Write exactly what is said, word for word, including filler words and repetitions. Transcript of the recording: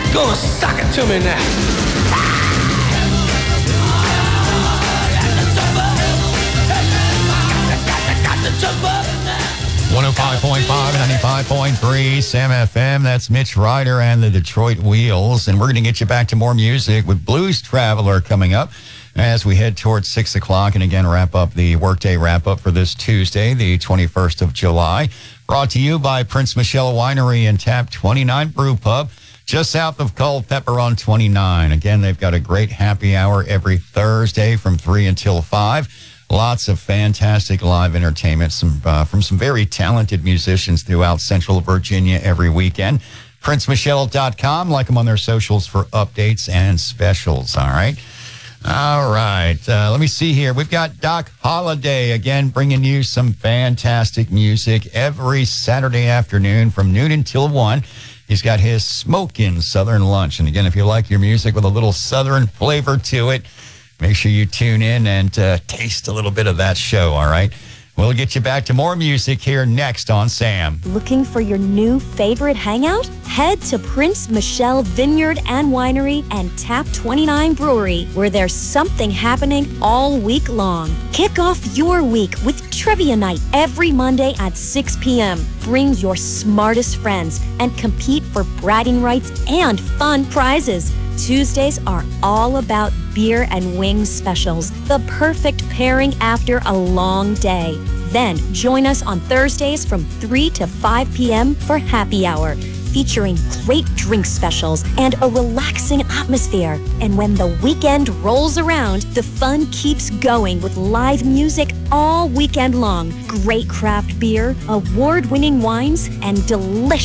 Gonna suck it to me now. one oh five point five, ninety-five point three, Sam F M. That's Mitch Ryder and the Detroit Wheels. And we're going to get you back to more music with Blues Traveler coming up as we head towards six o'clock. And again, wrap up the workday wrap up for this Tuesday, the twenty-first of July. Brought to you by Prince Michelle Winery and Tap twenty-nine Brew Pub, just south of Culpeper on twenty-nine. Again, they've got a great happy hour every Thursday from three until five. Lots of fantastic live entertainment some, uh, from some very talented musicians throughout Central Virginia every weekend. prince michelle dot com. Like them on their socials for updates and specials. All right. All right. Uh, let me see here. We've got Doc Holliday again bringing you some fantastic music every Saturday afternoon from noon until one. He's got his Smokin' Southern Lunch. And again, if you like your music with a little Southern flavor to it, make sure you tune in and uh, taste a little bit of that show, all right? We'll get you back to more music here next on Sam. Looking for your new favorite hangout? Head to Prince Michelle Vineyard and Winery and Tap twenty-nine Brewery, where there's something happening all week long. Kick off your week with Trivia Night every Monday at six p.m. Bring your smartest friends and compete for bragging rights and fun prizes. Tuesdays are all about beer and wings specials, the perfect pairing after a long day. Then join us on Thursdays from three to five p.m. for happy hour, featuring great drink specials and a relaxing atmosphere. And when the weekend rolls around, the fun keeps going with live music all weekend long. Great craft beer, award-winning wines, and delicious